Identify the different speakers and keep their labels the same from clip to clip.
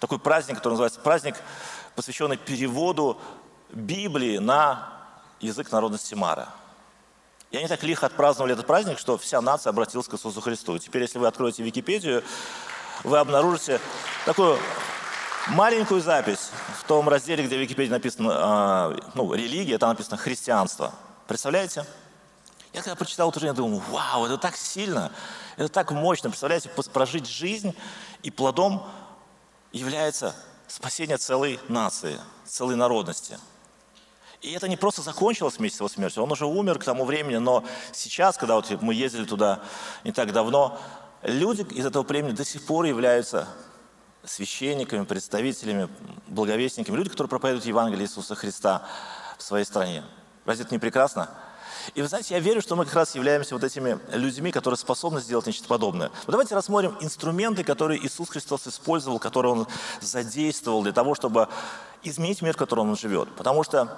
Speaker 1: такой праздник, который называется праздник, посвященный переводу Библии на язык народности Мара. И они так лихо отпраздновали этот праздник, что вся нация обратилась к Иисусу Христу. И теперь, если вы откроете Википедию, вы обнаружите такую маленькую запись в том разделе, где в Википедии написано религия, там написано христианство. Представляете? Я когда прочитал это, я думаю, вау, это так сильно, это так мощно. Представляете, прожить жизнь, и плодом является спасение целой нации, целой народности. И это не просто закончилось вместе с его смертью, он уже умер к тому времени, но сейчас, когда вот мы ездили туда не так давно, люди из этого племени до сих пор являются священниками, представителями, благовестниками, люди, которые проповедуют Евангелие Иисуса Христа в своей стране. Разве это не прекрасно? И вы знаете, я верю, что мы как раз являемся вот этими людьми, которые способны сделать нечто подобное. Вот давайте рассмотрим инструменты, которые Иисус Христос использовал, которые Он задействовал для того, чтобы изменить мир, в котором Он живет. Потому что,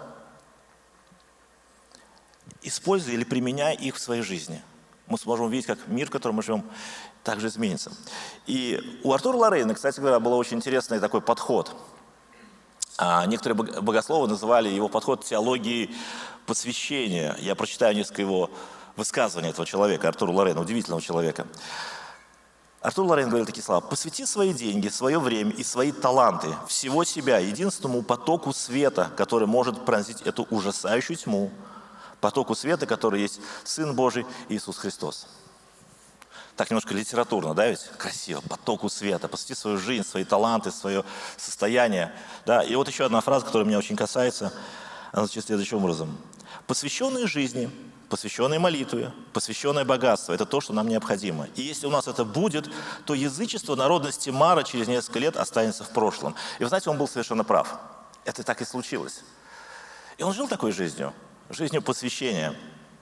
Speaker 1: используя или применяя их в своей жизни, мы сможем увидеть, как мир, в котором мы живем, также изменится. И у Артура Лорейна, кстати говоря, был очень интересный такой подход. Некоторые богословы называли его подход теологией посвящения. Я прочитаю несколько его высказываний этого человека, Артура Лорейна, удивительного человека. Артур Лорейн говорил такие слова: «Посвяти свои деньги, свое время и свои таланты, всего себя, единственному потоку света, который может пронзить эту ужасающую тьму, потоку света, который есть Сын Божий Иисус Христос». Так немножко литературно, да, ведь? Красиво. Потоку света. Посвяти свою жизнь, свои таланты, свое состояние. Да? И вот еще одна фраза, которая меня очень касается, она звучит следующим образом. Посвященные жизни, посвященные молитве, посвященное богатство – это то, что нам необходимо. И если у нас это будет, то язычество народности Мара через несколько лет останется в прошлом. И вы знаете, он был совершенно прав. Это так и случилось. И он жил такой жизнью посвящения.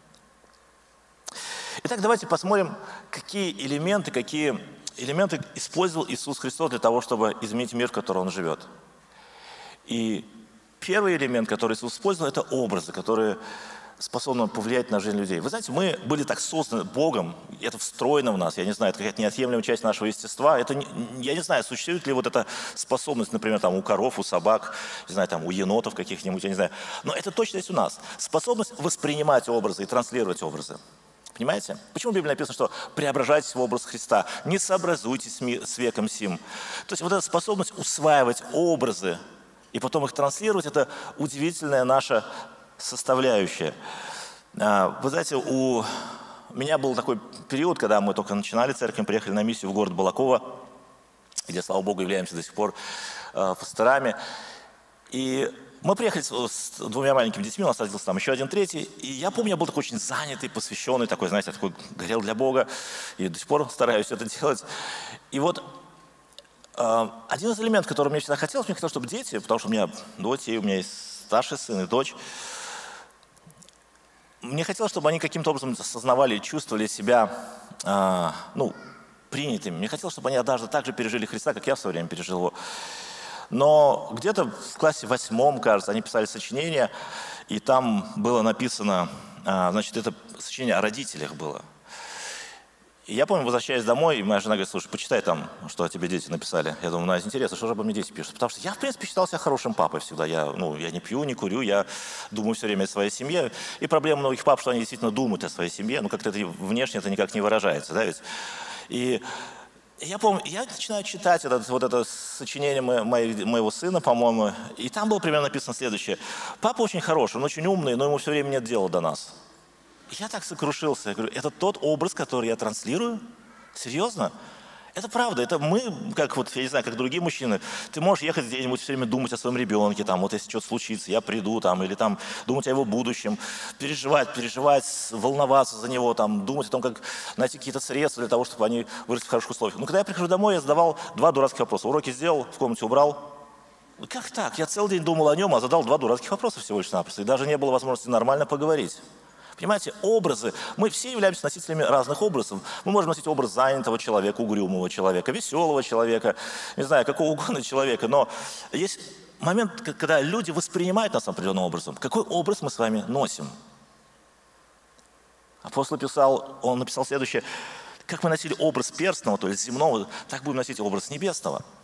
Speaker 1: Итак, давайте посмотрим, какие элементы использовал Иисус Христос для того, чтобы изменить мир, в котором Он живет. И первый элемент, который Иисус использовал, это образы, которые способны повлиять на жизнь людей. Вы знаете, мы были так созданы Богом, это встроено в нас, я не знаю, это какая-то неотъемлемая часть нашего естества. Я не знаю, существует ли вот эта способность, например, там, у коров, у собак, не знаю, там, у енотов каких-нибудь, я не знаю. Но это точно есть у нас. Способность воспринимать образы и транслировать образы. Понимаете? Почему в Библии написано, что преображайтесь в образ Христа, не сообразуйтесь с веком сим. То есть вот эта способность усваивать образы и потом их транслировать, это удивительная наша составляющая. Вы знаете, у меня был такой период, когда мы только начинали церковь, приехали на миссию в город Балаково, где, слава Богу, являемся до сих пор пасторами. И мы приехали с двумя маленькими детьми, у нас родился там еще один третий. И я помню, я был такой очень занятый, посвященный, такой, знаете, такой горел для Бога. И до сих пор стараюсь это делать. И вот один из элементов, который мне всегда хотелось, мне хотелось, чтобы дети, потому что у меня дочь, у меня есть старший сын и дочь, мне хотелось, чтобы они каким-то образом осознавали и чувствовали себя, принятыми. Мне хотелось, чтобы они однажды так же пережили Христа, как я в свое время пережил его. Но где-то в классе 8, кажется, они писали сочинение, и там было написано, это сочинение о родителях было. И я помню, возвращаясь домой, и моя жена говорит: слушай, почитай там, что о тебе дети написали. Я думаю, интересно, что же обо мне дети пишут? Потому что я, в принципе, считал себя хорошим папой всегда. Я не пью, не курю, я думаю все время о своей семье. И проблема многих пап, что они действительно думают о своей семье, но как-то внешне это никак не выражается, да ведь? И я помню, я начинаю читать это сочинение моего сына, по-моему, и там было примерно написано следующее. Папа очень хороший, он очень умный, но ему все время нет дела до нас. И я так сокрушился, я говорю, это тот образ, который я транслирую? Серьезно? Это правда, это мы, я не знаю, как другие мужчины, ты можешь ехать где-нибудь, все время думать о своем ребенке, если что-то случится, я приду, или думать о его будущем, переживать, волноваться за него, думать о том, как найти какие-то средства для того, чтобы они выросли в хороших условиях. Но когда я прихожу домой, я задавал 2 дурацких вопроса. Уроки сделал, в комнате убрал. Как так? Я целый день думал о нем, а задал 2 дурацких вопроса всего лишь напросто, и даже не было возможности нормально поговорить. Понимаете, образы. Мы все являемся носителями разных образов. Мы можем носить образ занятого человека, угрюмого человека, веселого человека, не знаю, какого угодно человека. Но есть момент, когда люди воспринимают нас определенным образом. Какой образ мы с вами носим? Апостол написал следующее. Как мы носили образ перстного, то есть земного, так будем носить образ небесного.